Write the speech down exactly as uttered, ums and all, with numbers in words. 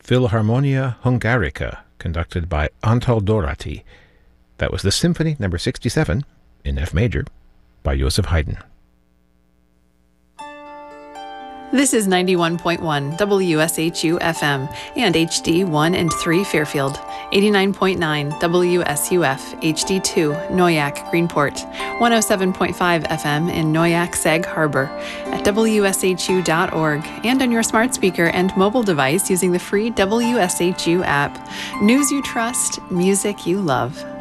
Philharmonia Hungarica, conducted by Antal Dorati. That was the Symphony number sixty-seven, in F major, by Joseph Haydn. This is ninety-one point one W S H U F M and H D one and three Fairfield, eighty-nine point nine W S U F H D two Noyak Greenport, one oh seven point five F M in Noyak Sag Harbor, at W S H U dot org, and on your smart speaker and mobile device using the free W S H U app. News you trust, music you love.